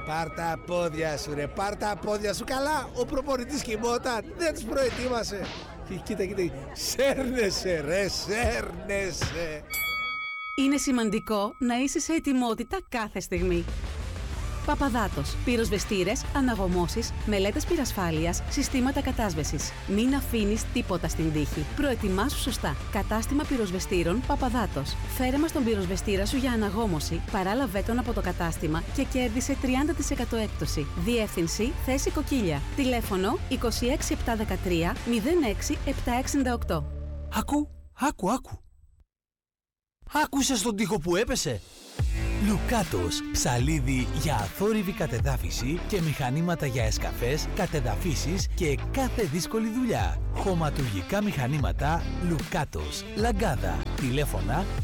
Πάρ' τα πόδια σου ρε, πάρ' τα πόδια σου. Καλά, ο προπονητής κοιμόταν, δεν τους προετοίμασε. Κοίτα, σέρνεσαι ρε, σέρνεσαι. Είναι σημαντικό να είσαι σε ετοιμότητα κάθε στιγμή. Παπαδάτος. Πυροσβεστήρες, αναγωμώσεις, μελέτες πυρασφάλειας, συστήματα κατάσβεσης. Μην αφήνεις τίποτα στην τύχη. Προετοιμάσου σωστά. Κατάστημα πυροσβεστήρων Παπαδάτος. Φέρε μας τον πυροσβεστήρα σου για αναγώμωση, παράλαβε τον από το κατάστημα και κέρδισε 30% έκπτωση. Διεύθυνση θέση Κοκκίλια. Τηλέφωνο 26713 06768. Άκου. Άκουσες τον τοίχο που έπεσε? Λουκάτος, ψαλίδι για αθόρυβη κατεδάφιση και μηχανήματα για εσκαφές, κατεδαφίσεις και κάθε δύσκολη δουλειά. Χωματουργικά μηχανήματα Λουκάτος, Λαγκάδα. Τηλέφωνα 26710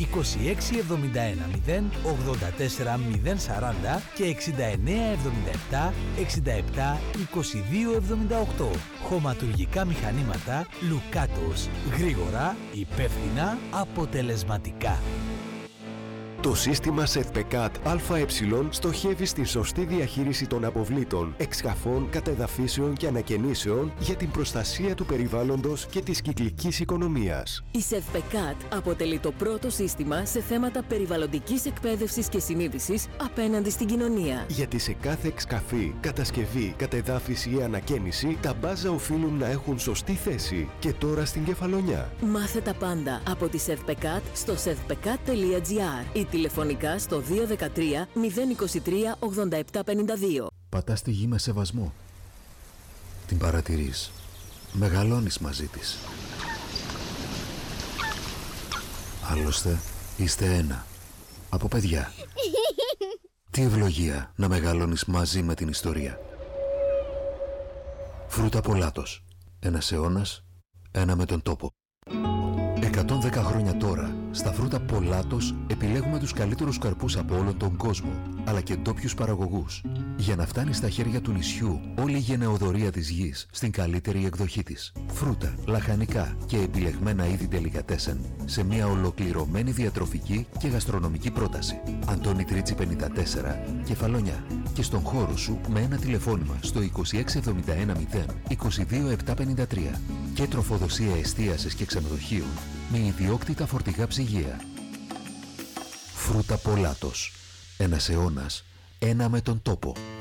84 040 και 6977 67 2278. Χωματουργικά μηχανήματα Λουκάτος. Γρήγορα, υπεύθυνα, αποτελεσματικά. Το σύστημα ΣΕΔΠΕΚΑΤ ΑΕ στοχεύει στη σωστή διαχείριση των αποβλήτων, εξκαφών, κατεδαφίσεων και ανακαινήσεων για την προστασία του περιβάλλοντος και της κυκλικής οικονομίας. Η ΣΕΔΠΕΚΑΤ αποτελεί το πρώτο σύστημα σε θέματα περιβαλλοντικής εκπαίδευσης και συνείδησης απέναντι στην κοινωνία. Γιατί σε κάθε εξκαφή, κατασκευή, κατεδάφιση ή ανακαίνιση, τα μπάζα οφείλουν να έχουν σωστή θέση. Και τώρα στην Κεφαλονιά. Μάθε τα πάντα από τη ΣΕΔΠΕΚΑΤ στο sedpekat.gr. Τηλεφωνικά στο 213 023 8752. Πατάς τη γη με σεβασμό. Την παρατηρείς. Μεγαλώνεις μαζί της. Άλλωστε, είστε ένα. Από παιδιά. Τι ευλογία να μεγαλώνεις μαζί με την ιστορία. Φρούτα Πολάτος. Ένας αιώνας, ένα με τον τόπο. 110 χρόνια τώρα, στα φρούτα Πολάτος επιλέγουμε τους καλύτερους καρπούς από όλον τον κόσμο, αλλά και ντόπιους παραγωγούς, για να φτάνει στα χέρια του νησιού όλη η γενεοδορία της γης στην καλύτερη εκδοχή της. Φρούτα, λαχανικά και επιλεγμένα είδη ντελικατέσεν σε μια ολοκληρωμένη διατροφική και γαστρονομική πρόταση. Αντώνη Τρίτσι 54, Κεφαλονιά. Και στον χώρο σου με ένα τηλεφώνημα στο 26710 22753. Και τροφοδοσία εστίασης και ξενοδοχείων με ιδιόκτητα φορτηγά ψυγεία. Φρούτα Πολάτος. Ένας αιώνας, ένα με τον τόπο.